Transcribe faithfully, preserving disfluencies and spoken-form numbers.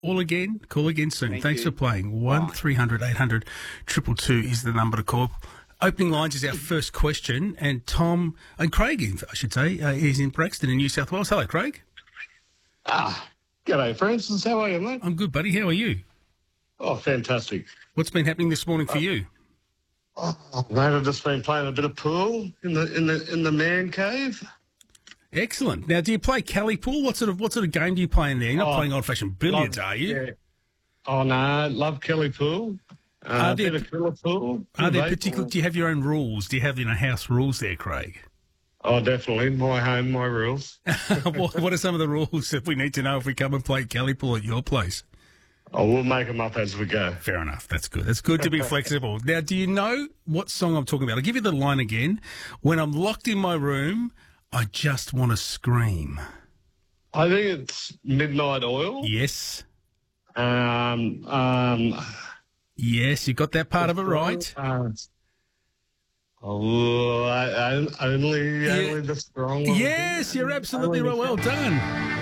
All again. Call again soon. Thank Thanks you. for playing. one three hundred eight hundred two two two is the number to call. Opening lines is our first question, and Tom, and Craig, I should say, uh, is in Braxton in New South Wales. Hello, Craig. Ah, g'day, Francis. How are you, mate? I'm good, buddy. How are you? Oh, fantastic. What's been happening this morning for you? Oh, mate, I've just been playing a bit of pool in the in the in the man cave. Excellent. Now, do you play Cali Pool? What sort of what sort of game do you play in there? You're not Oh, playing old-fashioned billiards, love- are you? Yeah. Oh no, love Kelly Pool. Uh, Are a there- bit of Killer Pool. Are there Mate. particular? Do you have your own rules? Do you have you know house rules there, Craig? Oh, definitely. My home, my rules. what, what are some of the rules that we need to know if we come and play Cali Pool at your place? Oh, we'll make them up as we go. Fair enough. That's good. That's good to be flexible. Now, do you know what song I'm talking about? I'll give you the line again. When I'm locked in my room, I just want to scream. I think it's Midnight Oil. Yes. Um, um, Yes, you got that part of it right. Uh, oh, I, I, only, Yeah. only the strong one. Yes, you're absolutely Only right. the- Well done.